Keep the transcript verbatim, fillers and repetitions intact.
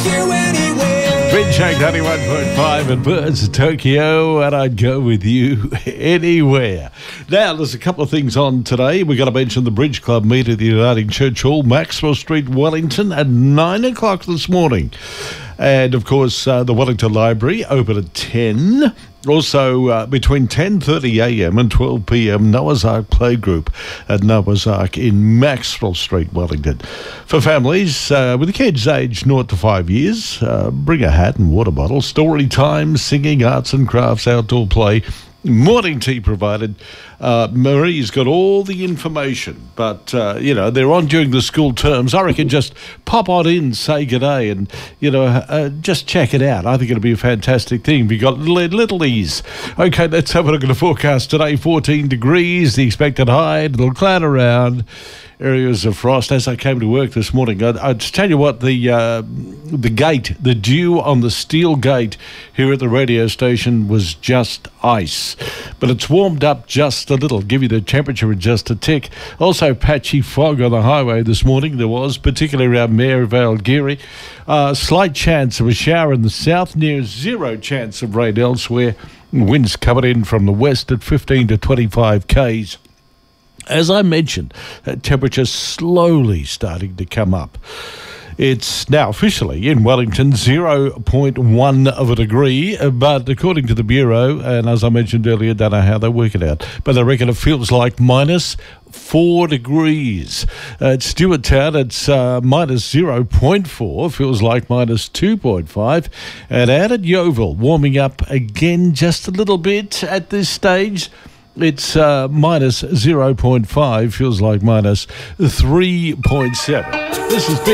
You anywhere. Bridge ninety-one point five and Birds of Tokyo, and I'd go with you anywhere. Now, there's a couple of things on today. We've got to mention the Bridge Club meet at the Uniting Church Hall, Maxwell Street, Wellington, at nine o'clock this morning. And, of course, uh, the Wellington Library open at ten. Also, uh, between ten thirty a m and twelve p m, Noah's Ark Playgroup at Noah's Ark in Maxwell Street, Wellington. For families uh, with kids aged zero to five years, uh, bring a hat and water bottle. Story time, singing, arts and crafts, outdoor play. Morning tea provided. Uh, Marie's got all the information, but, uh, you know, they're on during the school terms. I reckon just pop on in, say good day, and, you know, uh, just check it out. I think it'll be a fantastic thing. We got little, little ease. Okay, let's have a look at the forecast today. fourteen degrees, the expected high, it'll cloud around. Areas of frost. As I came to work this morning, I'd, I'd tell you what, the uh, the gate, the dew on the steel gate here at the radio station was just ice. But it's warmed up just a little, give you the temperature in just a tick. Also patchy fog on the highway this morning there was, particularly around Maryvale, Geary. Uh, slight chance of a shower in the south, near zero chance of rain elsewhere. Winds coming in from the west at fifteen to twenty-five k's. As I mentioned, uh, temperature slowly starting to come up. It's now officially in Wellington zero point one of a degree, uh, but according to the Bureau, and as I mentioned earlier, don't know how they work it out, but they reckon it feels like minus four degrees. Uh, at Stewarttown, it's uh, minus zero point four, feels like minus two point five. And out at Yeovil, warming up again just a little bit at this stage. It's uh, minus zero point five, feels like minus three point seven. This is